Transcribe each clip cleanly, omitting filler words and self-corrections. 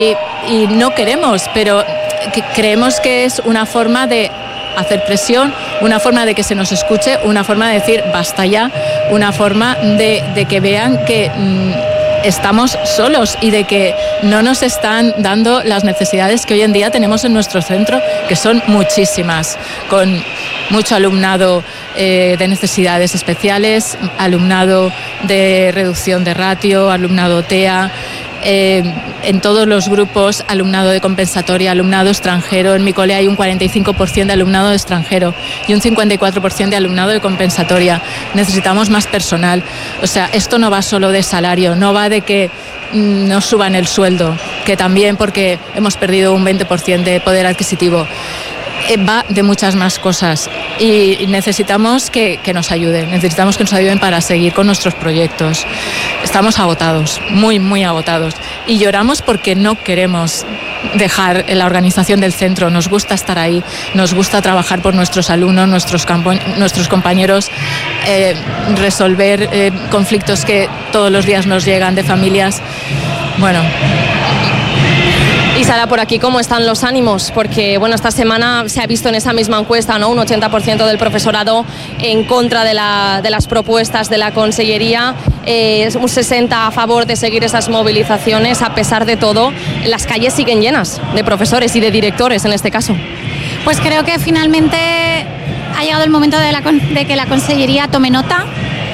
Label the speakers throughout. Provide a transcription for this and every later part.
Speaker 1: y no queremos, pero creemos que es una forma de hacer presión, una forma de que se nos escuche, una forma de decir basta ya, una forma de que vean que estamos solos y de que no nos están dando las necesidades que hoy en día tenemos en nuestro centro, que son muchísimas, con mucho alumnado de necesidades especiales, alumnado de reducción de ratio, alumnado TEA, en todos los grupos, alumnado de compensatoria, alumnado extranjero. En mi cole hay un 45% de alumnado de extranjero y un 54% de alumnado de compensatoria. Necesitamos más personal. O sea, esto no va solo de salario, no va de que nos suban el sueldo, que también porque hemos perdido un 20% de poder adquisitivo. Va de muchas más cosas y necesitamos que nos ayuden para seguir con nuestros proyectos. Estamos agotados, muy, muy agotados, y lloramos porque no queremos dejar la organización del centro. Nos gusta estar ahí, nos gusta trabajar por nuestros alumnos, nuestros compañeros, resolver conflictos que todos los días nos llegan de familias. Bueno.
Speaker 2: Y Sara, por aquí, ¿cómo están los ánimos? Porque bueno, esta semana se ha visto en esa misma encuesta, ¿no? Un 80% del profesorado en contra de las propuestas de la Consellería, un 60% a favor de seguir esas movilizaciones. A pesar de todo, las calles siguen llenas de profesores y de directores en este caso.
Speaker 3: Pues creo que finalmente ha llegado el momento de que la Consellería tome nota,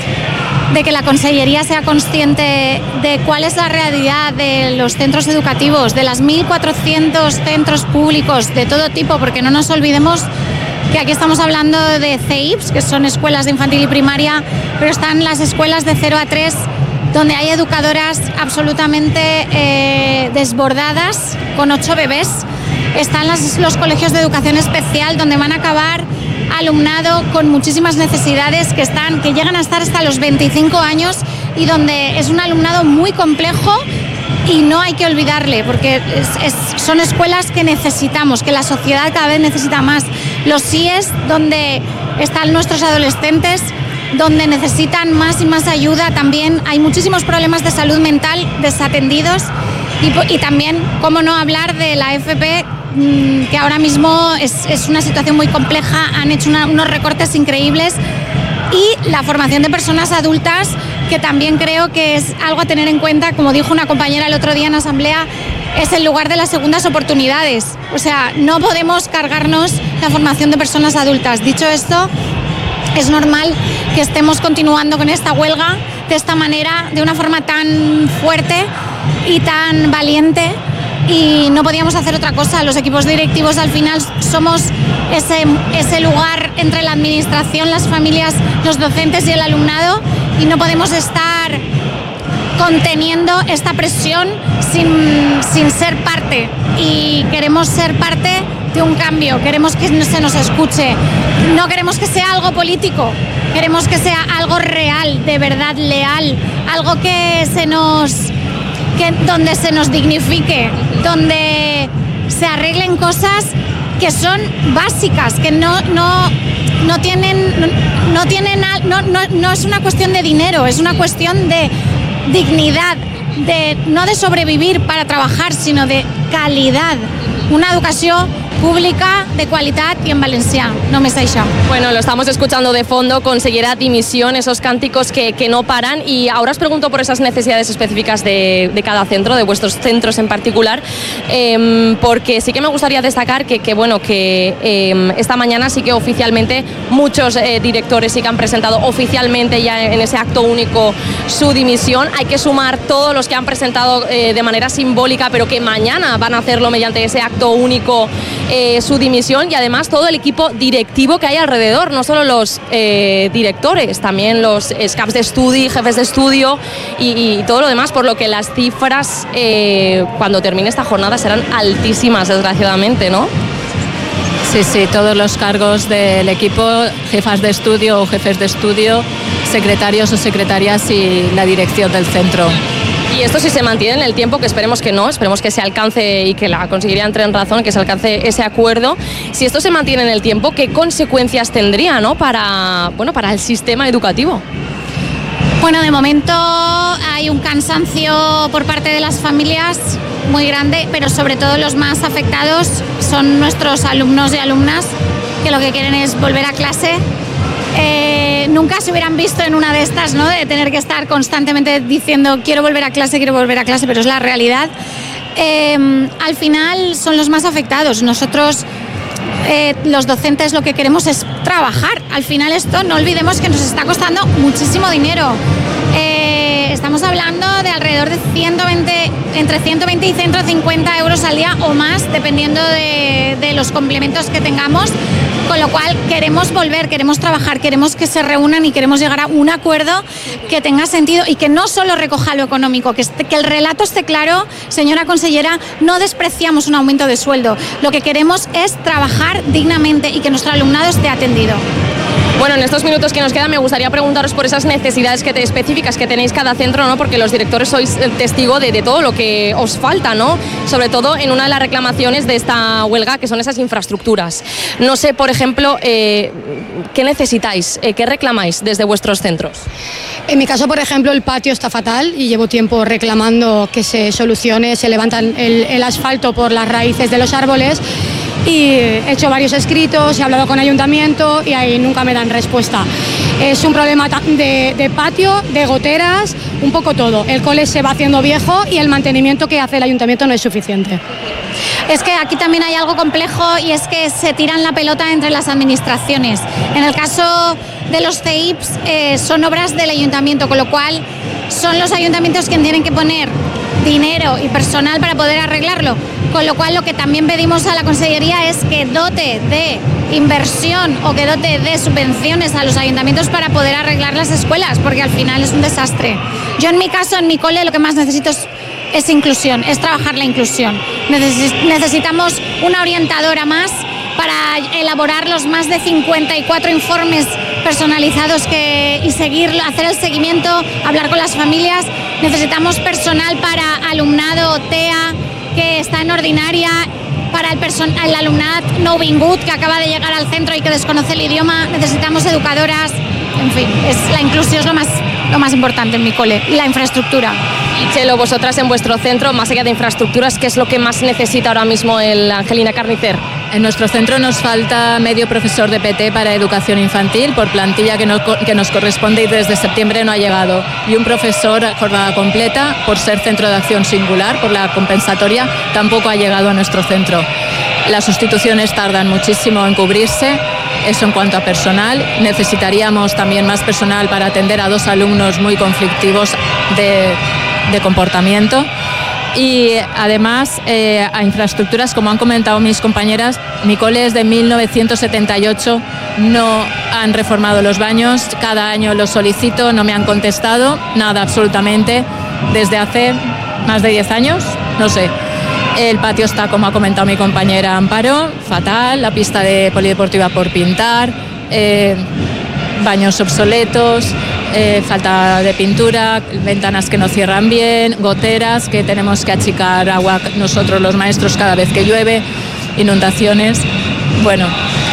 Speaker 3: de que la Consellería sea consciente de cuál es la realidad de los centros educativos, de las 1.400 centros públicos de todo tipo, porque no nos olvidemos que aquí estamos hablando de CEIPs, que son escuelas de infantil y primaria, pero están las escuelas de 0 a 3, donde hay educadoras absolutamente desbordadas, con 8 bebés. Están los colegios de educación especial, donde van a acabar alumnado con muchísimas necesidades que llegan a estar hasta los 25 años y donde es un alumnado muy complejo y no hay que olvidarle, porque son escuelas que necesitamos, que la sociedad cada vez necesita más. Los CIES, donde están nuestros adolescentes, donde necesitan más y más ayuda. También hay muchísimos problemas de salud mental desatendidos y también, cómo no hablar de la FP, que ahora mismo es una situación muy compleja. Han hecho unos recortes increíbles, y la formación de personas adultas, que también creo que es algo a tener en cuenta. Como dijo una compañera el otro día en asamblea, es el lugar de las segundas oportunidades. O sea, no podemos cargarnos la formación de personas adultas. Dicho esto, es normal que estemos continuando con esta huelga de esta manera, de una forma tan fuerte y tan valiente, y no podíamos hacer otra cosa. Los equipos directivos al final somos ese lugar entre la administración, las familias, los docentes y el alumnado, y no podemos estar conteniendo esta presión sin ser parte, y queremos ser parte de un cambio. Queremos que se nos escuche, no queremos que sea algo político, queremos que sea algo real, de verdad, leal, algo donde se nos dignifique, donde se arreglen cosas que son básicas, que no es una cuestión de dinero, es una cuestión de dignidad, no de sobrevivir para trabajar, sino de calidad. Una educación pública de qualitat i en valencià, només això.
Speaker 2: Bueno, lo estamos escuchando de fondo, consellera, dimisión, esos cánticos que no paran. Y ahora os pregunto por esas necesidades específicas de cada centro, de vuestros centros en particular, porque sí que me gustaría destacar que esta mañana sí que oficialmente muchos directores sí que han presentado oficialmente ya en ese acto único su dimisión. Hay que sumar todos los que han presentado de manera simbólica, pero que mañana van a hacerlo mediante ese acto único, su dimisión, y además todo el equipo directivo que hay alrededor, no solo los directores, también los caps de estudi, jefes de estudio y todo lo demás, por lo que las cifras cuando termine esta jornada serán altísimas, desgraciadamente, ¿no?
Speaker 1: Sí, todos los cargos del equipo, jefas de estudio o jefes de estudio, secretarios o secretarias y la dirección del centro.
Speaker 2: Y esto, si se mantiene en el tiempo, que esperemos que no, esperemos que se alcance y que la Consellería entre en razón, que se alcance ese acuerdo. Si esto se mantiene en el tiempo, ¿qué consecuencias tendría, ¿no? para el sistema educativo?
Speaker 3: Bueno, de momento hay un cansancio por parte de las familias muy grande, pero sobre todo los más afectados son nuestros alumnos y alumnas, que lo que quieren es volver a clase. Nunca se hubieran visto en una de estas, ¿no? De tener que estar constantemente diciendo quiero volver a clase, pero es la realidad. Al final son los más afectados. Nosotros, los docentes, lo que queremos es trabajar. Al final esto, no olvidemos que nos está costando muchísimo dinero. Estamos hablando de alrededor de entre 120 y 150 euros al día o más, dependiendo de los complementos que tengamos. Con lo cual queremos volver, queremos trabajar, queremos que se reúnan y queremos llegar a un acuerdo que tenga sentido y que no solo recoja lo económico, que el relato esté claro. Señora consellera, no despreciamos un aumento de sueldo. Lo que queremos es trabajar dignamente y que nuestro alumnado esté atendido.
Speaker 2: Bueno, en estos minutos que nos quedan me gustaría preguntaros por esas necesidades específicas que tenéis cada centro, ¿no? Porque los directores sois testigo de todo lo que os falta, ¿no? Sobre todo en una de las reclamaciones de esta huelga, que son esas infraestructuras. No sé, por ejemplo, ¿qué necesitáis? ¿Qué reclamáis desde vuestros centros?
Speaker 4: En mi caso, por ejemplo, el patio está fatal y llevo tiempo reclamando que se solucione, se levantan el asfalto por las raíces de los árboles. Y he hecho varios escritos, he hablado con ayuntamiento y ahí nunca me dan respuesta. Es un problema de patio, de goteras, un poco todo. El cole se va haciendo viejo y el mantenimiento que hace el ayuntamiento no es suficiente.
Speaker 3: Es que aquí también hay algo complejo y es que se tiran la pelota entre las administraciones. En el caso de los CEIPs son obras del ayuntamiento, con lo cual son los ayuntamientos quienes tienen que poner dinero y personal para poder arreglarlo. Con lo cual lo que también pedimos a la Consellería es que dote de inversión o que dote de subvenciones a los ayuntamientos para poder arreglar las escuelas, porque al final es un desastre. Yo en mi caso, en mi cole, lo que más necesito es inclusión, es trabajar la inclusión. Necesitamos una orientadora más para elaborar los más de 54 informes personalizados y hacer el seguimiento, hablar con las familias. Necesitamos personal para alumnado TEA que está en ordinaria, para el alumnado novingut que acaba de llegar al centro y que desconoce el idioma. Necesitamos educadoras. En fin, la inclusión es lo más importante en mi cole, y la infraestructura.
Speaker 2: Y Chelo, vosotras en vuestro centro, más allá de infraestructuras, ¿qué es lo que más necesita ahora mismo el Angelina Carnicer?
Speaker 1: En nuestro centro nos falta medio profesor de PT para educación infantil por plantilla que nos corresponde y desde septiembre no ha llegado. Y un profesor a jornada completa por ser centro de acción singular, por la compensatoria, tampoco ha llegado a nuestro centro. Las sustituciones tardan muchísimo en cubrirse. Eso en cuanto a personal. Necesitaríamos también más personal para atender a 2 alumnos muy conflictivos de comportamiento. Y además a infraestructuras, como han comentado mis compañeras, mi cole es de 1978, no han reformado los baños, cada año los solicito, no me han contestado, nada absolutamente, desde hace más de 10 años, no sé. El patio está, como ha comentado mi compañera Amparo, fatal, la pista de polideportiva por pintar, baños obsoletos, falta de pintura, ventanas que no cierran bien, goteras que tenemos que achicar agua nosotros los maestros cada vez que llueve, inundaciones. Bueno,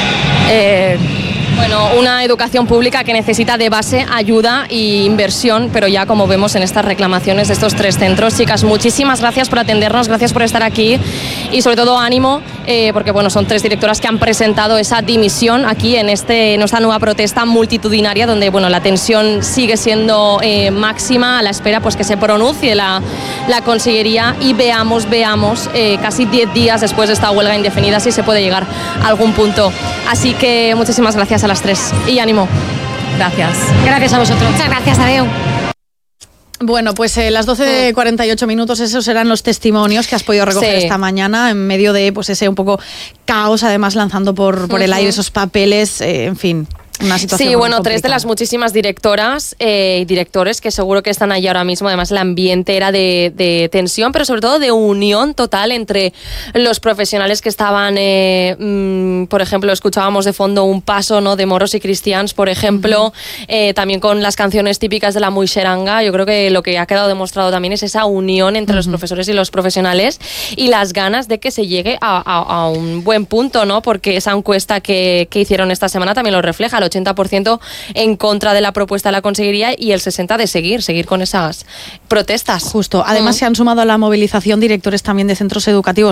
Speaker 2: una educación pública que necesita de base ayuda e inversión, pero ya como vemos en estas reclamaciones de estos 3 centros. Chicas, muchísimas gracias por atendernos, gracias por estar aquí y sobre todo ánimo, porque son 3 directoras que han presentado esa dimisión aquí en esta nueva protesta multitudinaria donde la tensión sigue siendo máxima a la espera pues que se pronuncie la Consellería y veamos casi 10 días después de esta huelga indefinida si se puede llegar a algún punto. Así que muchísimas gracias a las 3 y ánimo.
Speaker 1: Gracias.
Speaker 4: Gracias a vosotros.
Speaker 3: Muchas gracias, adeu.
Speaker 5: Bueno, pues las 12:48, esos eran los testimonios que has podido recoger esta mañana en medio de ese un poco caos, además lanzando por el aire esos papeles, en fin. Una situación
Speaker 2: sí, bueno, 3 de
Speaker 5: complicada.
Speaker 2: las muchísimas directoras y directores que seguro que están allí ahora mismo. Además, el ambiente era de tensión, pero sobre todo de unión total entre los profesionales que estaban, por ejemplo, escuchábamos de fondo un paso, ¿no?, de moros y cristians, por ejemplo, también con las canciones típicas de la muixeranga. Yo creo que lo que ha quedado demostrado también es esa unión entre los profesores y los profesionales y las ganas de que se llegue a un buen punto, ¿no? Porque esa encuesta que hicieron esta semana también lo refleja. el 80% en contra de la propuesta de la Consellería y el 60% de seguir con esas protestas.
Speaker 5: Justo. Además se han sumado a la movilización directores también de centros educativos